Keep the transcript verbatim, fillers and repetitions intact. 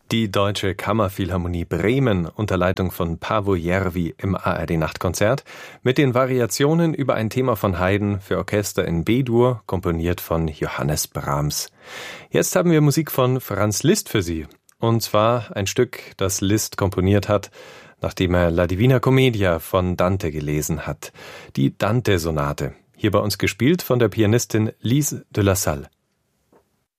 Die Deutsche Kammerphilharmonie Bremen unter Leitung von Paavo Järvi im A R D-Nachtkonzert mit den Variationen über ein Thema von Haydn für Orchester in B-Dur, komponiert von Johannes Brahms. Jetzt haben wir Musik von Franz Liszt für Sie. Und zwar ein Stück, das Liszt komponiert hat, nachdem er La Divina Commedia von Dante gelesen hat. Die Dante-Sonate. Hier bei uns gespielt von der Pianistin Lise de la Salle.